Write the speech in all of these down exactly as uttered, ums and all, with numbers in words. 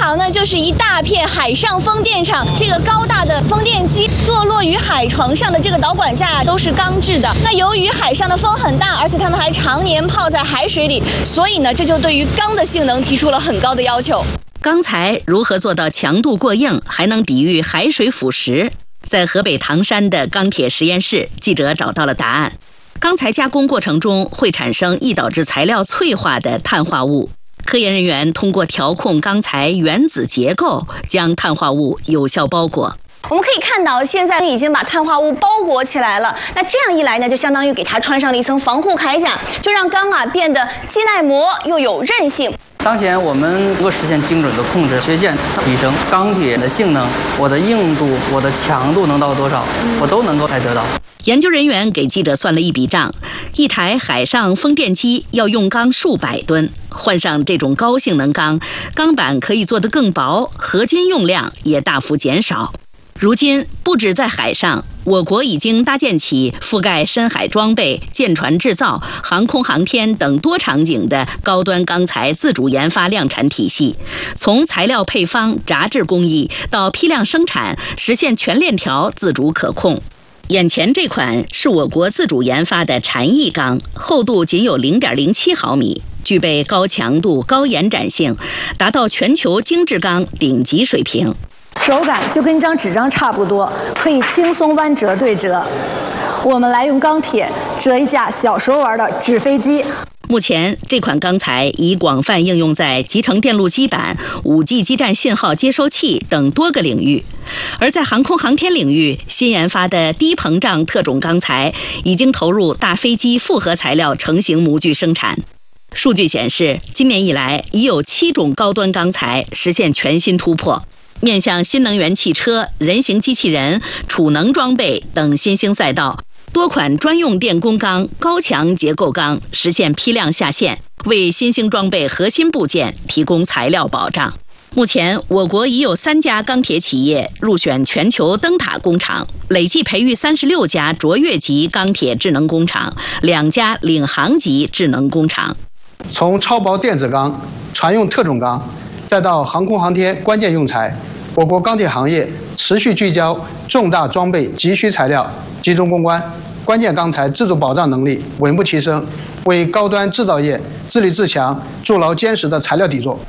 场呢，就是一大片海上风电场。这个高大的风电机坐落于海床上的这个导管架都是钢制的。那由于海上的风很大，而且它们还常年泡在海水里，所以呢，这就对于钢的性能提出了很高的要求。 钢材如何做到强度过硬，还能抵御海水腐蚀？在河北唐山的钢铁实验室，记者找到了答案。钢材加工过程中会产生易导致材料脆化的碳化物，科研人员通过调控钢材原子结构，将碳化物有效包裹。 我们可以看到，现在已经把碳化物包裹起来了。那这样一来呢，就相当于给它穿上了一层防护铠甲，就让钢啊变得既耐磨又有韧性。 当前我们能够实现精准的控制缺陷，提升钢铁的性能，我的硬度、我的强度能到多少，我都能够来得到。 研究人员给记者算了一笔账，一台海上风电机要用钢数百吨，换上这种高性能钢，钢板可以做得更薄，合金用量也大幅减少。如今，不止在海上，我国已经搭建起覆盖深海装备、舰船制造、航空航天等多场景的高端钢材自主研发量产体系，从材料配方、轧制工艺到批量生产，实现全链条自主可控。眼前这款是我国自主研发的禅意钢，厚度仅有 零点零七毫米，具备高强度、高延展性，达到全球精致钢顶级水平。 手感就跟一张纸张差不多，可以轻松弯折对折。我们来用钢铁折一架小时候玩的纸飞机。 目前，这款钢材已广泛应用在集成电路基板、五 G 基站信号接收器等多个领域。而在航空航天领域，新研发的低膨胀特种钢材已经投入大飞机复合材料成型模具生产。数据显示，今年以来已有七种高端钢材实现全新突破。面向新能源汽车、人形机器人、储能装备等新兴赛道，多款专用电工钢、高强结构钢实现批量下线，为新兴装备核心部件提供材料保障。目前，我国已有三家钢铁企业入选全球灯塔工厂，累计培育三十六家卓越级钢铁智能工厂，两家领航级智能工厂。 从超薄电子钢、船用特种钢，再到航空航天关键用材，我国钢铁行业持续聚焦重大装备急需材料，集中攻关，关键钢材自主保障能力稳步提升，为高端制造业自立自强筑牢坚实的材料底座。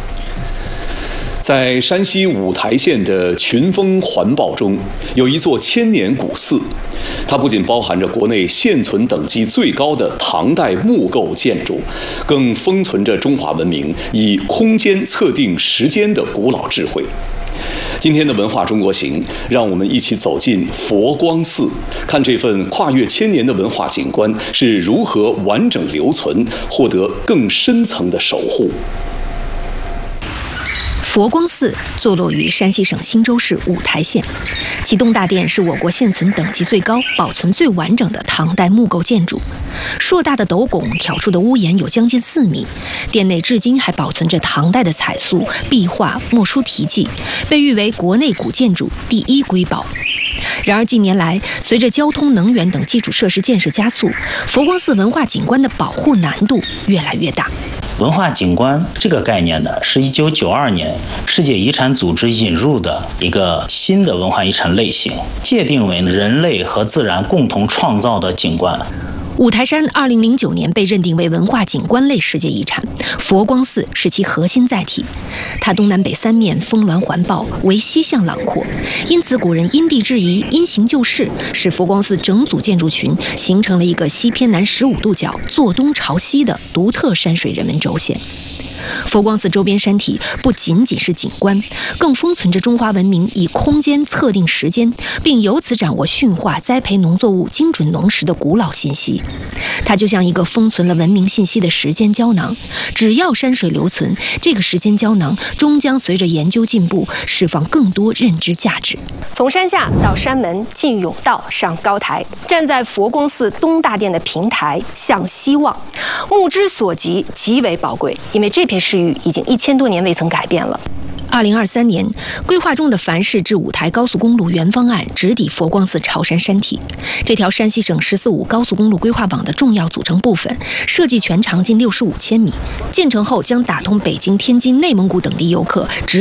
在山西五台县的群峰环抱中，有一座千年古寺，它不仅包含着国内现存等级最高的唐代木构建筑，更封存着中华文明以空间测定时间的古老智慧。今天的文化中国行，让我们一起走进佛光寺，看这份跨越千年的文化景观是如何完整留存，获得更深层的守护。 佛光寺坐落于山西省忻州市五台县，其东大殿是我国现存等级最高、保存最完整的唐代木构建筑。硕大的斗拱挑出的屋檐有将近四米，殿内至今还保存着唐代的彩塑、壁画、墨书题记，被誉为国内古建筑第一瑰宝。然而近年来，随着交通、能源等基础设施建设加速，佛光寺文化景观的保护难度越来越大。 文化景观这个概念呢，是一九九二年世界遗产组织引入的一个新的文化遗产类型，界定为人类和自然共同创造的景观。 五台山二零零九年被认定为文化景观类世界遗产，佛光寺是其核心载体。它东南北三面峰峦环抱，为西向朗阔，因此古人因地制宜、因形就势，使佛光寺整组建筑群形成了一个西偏南十五度角、坐东朝西的独特山水人文轴线。佛光寺周边山体不仅仅是景观，更封存着中华文明以空间测定时间，并由此掌握驯化、栽培农作物精准农时的古老信息。它就像一个封存了文明信息的时间胶囊，只要山水留存，这个时间胶囊终将随着研究进步，释放更多认知价值。 从山下到山门，进甬道，上高台，站在佛光寺东大殿的平台，向西望，目之所及极为宝贵，因为这片市域已经一千多年未曾改变了。 二零二三年，规划中的繁市至五台高速公路原方案直抵佛光寺朝山山体。这条山西省“十四五”高速公路规划网的重要组成部分，设计全长近六十五千米，建成后将打通北京、天津、内蒙古等地游客直